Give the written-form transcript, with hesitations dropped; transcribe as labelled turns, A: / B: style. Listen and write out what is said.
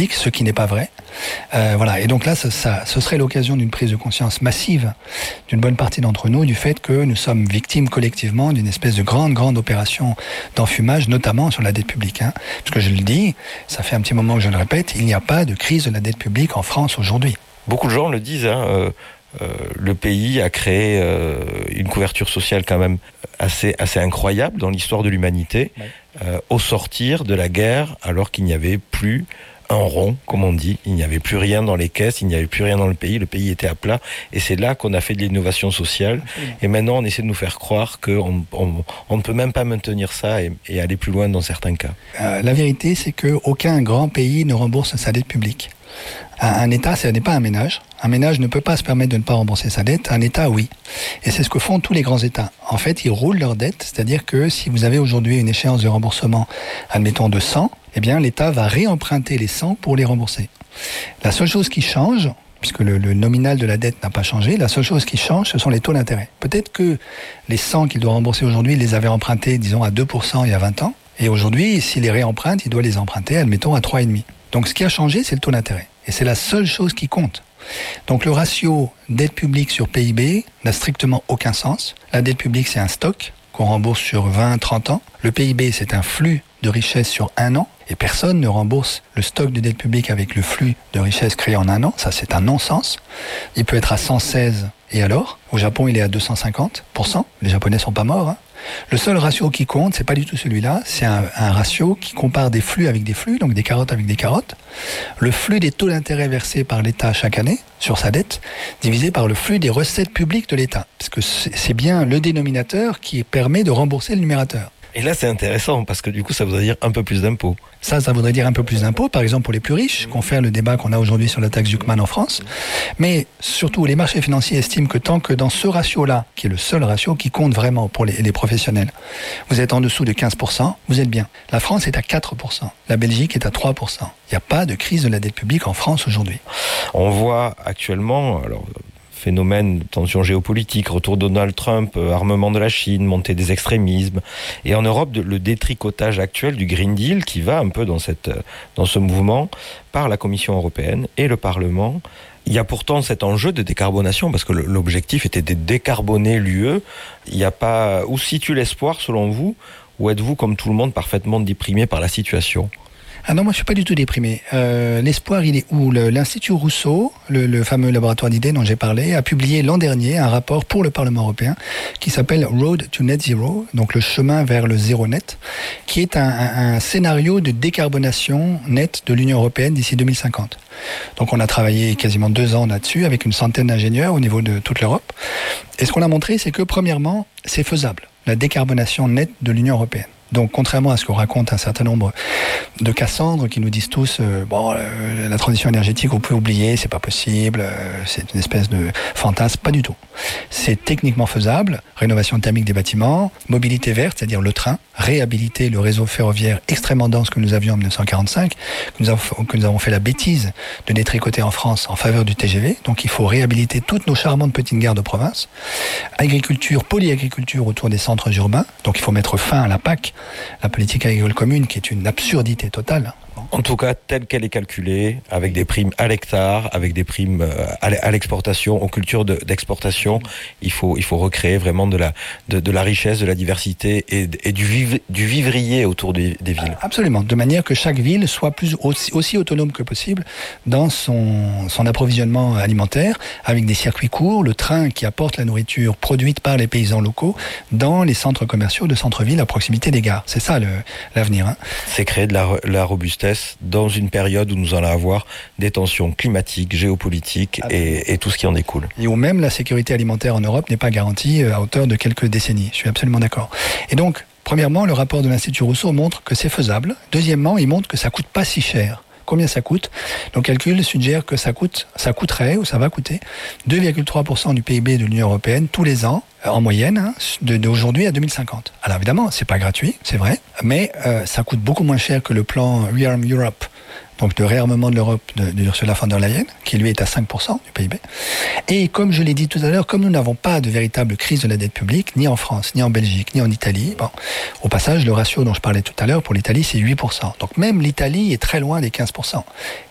A: publique, ce qui n'est pas vrai. Voilà. Et donc là, ce serait l'occasion d'une prise de conscience massive d'une bonne partie d'entre nous du fait que nous sommes victimes collectivement d'une espèce de grande opération d'enfumage, notamment sur la dette publique. Parce que je le dis, ça fait un petit moment que je le répète, il n'y a pas de crise de la dette publique en France aujourd'hui.
B: Beaucoup de gens le disent, le pays a créé une couverture sociale quand même assez incroyable dans l'histoire de l'humanité, au sortir de la guerre, alors qu'il n'y avait plus un rond, comme on dit, il n'y avait plus rien dans les caisses, il n'y avait plus rien dans le pays était à plat, et c'est là qu'on a fait de l'innovation sociale, et maintenant on essaie de nous faire croire qu'on ne peut même pas maintenir ça et aller plus loin dans certains cas.
A: La vérité, c'est qu'aucun grand pays ne rembourse sa dette publique. Un État, ce n'est pas un ménage. Un ménage ne peut pas se permettre de ne pas rembourser sa dette. Un État, oui. Et c'est ce que font tous les grands États. En fait, ils roulent leur dette, c'est-à-dire que si vous avez aujourd'hui une échéance de remboursement, admettons de 100, eh bien l'État va réemprunter les 100 pour les rembourser. La seule chose qui change, puisque le nominal de la dette n'a pas changé, la seule chose qui change, ce sont les taux d'intérêt. Peut-être que les 100 qu'il doit rembourser aujourd'hui, il les avait empruntés, disons, à 2% il y a 20 ans. Et aujourd'hui, s'il les réemprunte, il doit les emprunter, admettons, à 3,5%. Donc ce qui a changé, c'est le taux d'intérêt. Et c'est la seule chose qui compte. Donc le ratio dette publique sur PIB n'a strictement aucun sens. La dette publique, c'est un stock qu'on rembourse sur 20-30 ans. Le PIB, c'est un flux de richesse sur 1 an. Et personne ne rembourse le stock de dette publique avec le flux de richesse créé en 1 an. Ça, c'est un non-sens. Il peut être à 116, et alors ? Au Japon, il est à 250%. Les Japonais sont pas morts. Le seul ratio qui compte, c'est pas du tout celui-là. C'est un ratio qui compare des flux avec des flux, donc des carottes avec des carottes. Le flux des taux d'intérêt versés par l'État chaque année sur sa dette, divisé par le flux des recettes publiques de l'État. Parce que c'est bien le dénominateur qui permet de rembourser le numérateur.
B: Et là, c'est intéressant, parce que du coup, ça voudrait dire un peu plus d'impôts.
A: Ça voudrait dire un peu plus d'impôts, par exemple pour les plus riches, confère le débat qu'on a aujourd'hui sur la taxe Zuckman en France. Mais surtout, les marchés financiers estiment que tant que dans ce ratio-là, qui est le seul ratio qui compte vraiment pour les professionnels, vous êtes en dessous de 15%, vous êtes bien. La France est à 4%, la Belgique est à 3%. Il n'y a pas de crise de la dette publique en France aujourd'hui.
B: On voit actuellement... phénomène de tension géopolitique, retour de Donald Trump, armement de la Chine, montée des extrémismes. Et en Europe, le détricotage actuel du Green Deal qui va un peu dans ce mouvement par la Commission européenne et le Parlement. Il y a pourtant cet enjeu de décarbonation, parce que l'objectif était de décarboner l'UE. Il n'y a pas... Où situe l'espoir, selon vous, ou êtes-vous, comme tout le monde, parfaitement déprimé par la situation ?
A: Ah non, moi je suis pas du tout déprimé. L'espoir, il est où ? L'Institut Rousseau, le fameux laboratoire d'idées dont j'ai parlé, a publié l'an dernier un rapport pour le Parlement européen qui s'appelle Road to Net Zero, donc le chemin vers le zéro net, qui est un scénario de décarbonation nette de l'Union européenne d'ici 2050. Donc on a travaillé quasiment 2 ans là-dessus avec une centaine d'ingénieurs au niveau de toute l'Europe. Et ce qu'on a montré, c'est que premièrement, c'est faisable, la décarbonation nette de l'Union européenne. Donc, contrairement à ce que raconte un certain nombre de Cassandres qui nous disent tous la transition énergétique, on peut oublier, c'est pas possible, c'est une espèce de fantasme, pas du tout. C'est techniquement faisable, rénovation thermique des bâtiments, mobilité verte, c'est-à-dire le train, réhabiliter le réseau ferroviaire extrêmement dense que nous avions en 1945, que nous avons fait la bêtise de détricoter en France en faveur du TGV. Donc, il faut réhabiliter toutes nos charmantes petites gares de province. Agriculture, polyagriculture autour des centres urbains. Donc, il faut mettre fin à la PAC, la politique agricole commune, qui est une absurdité totale.
B: En tout cas, telle qu'elle est calculée, avec des primes à l'hectare, avec des primes à l'exportation, aux cultures d'exportation, il faut recréer vraiment de la richesse, de la diversité et du vivrier autour des villes.
A: Absolument, de manière que chaque ville soit aussi autonome que possible dans son approvisionnement alimentaire, avec des circuits courts, le train qui apporte la nourriture produite par les paysans locaux dans les centres commerciaux de centre-ville à proximité des gares. C'est ça l'avenir.
B: C'est créer de la robustesse dans une période où nous allons avoir des tensions climatiques, géopolitiques et tout ce qui en découle.
A: Et où même la sécurité alimentaire en Europe n'est pas garantie à hauteur de quelques décennies. Je suis absolument d'accord. Et donc, premièrement, le rapport de l'Institut Rousseau montre que c'est faisable. Deuxièmement, il montre que ça coûte pas si cher. Combien ça coûte ? Nos calculs suggèrent que ça coûterait, ou ça va coûter, 2,3% du PIB de l'Union européenne tous les ans, en moyenne, d'aujourd'hui à 2050. Alors évidemment, c'est pas gratuit, c'est vrai, mais ça coûte beaucoup moins cher que le plan Rearm Europe, donc de réarmement de l'Europe de Ursula von der Leyen, qui lui est à 5% du PIB. Et comme je l'ai dit tout à l'heure, comme nous n'avons pas de véritable crise de la dette publique, ni en France, ni en Belgique, ni en Italie, au passage, le ratio dont je parlais tout à l'heure pour l'Italie, c'est 8%. Donc même l'Italie est très loin des 15%.